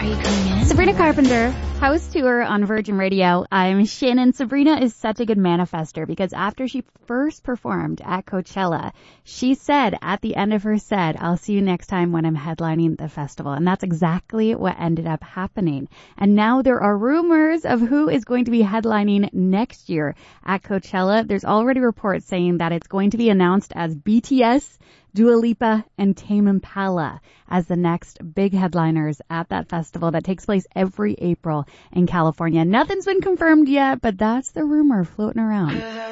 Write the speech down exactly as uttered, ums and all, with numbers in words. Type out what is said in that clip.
you coming in? Sabrina Carpenter, house tour on Virgin Radio. I'm Shannon. Sabrina is such a good manifester because after she first performed at Coachella, she said at the end of her set, I'll see you next time when I'm headlining the festival. And that's exactly what ended up happening. And now there are rumors of who is going to be headlining next year at Coachella. There's already reports saying that it's going to be announced as B T S, Dua Lipa, and Tame Impala as the next big headliners at that festival that takes place every April in California. Nothing's been confirmed yet, but that's the rumor floating around.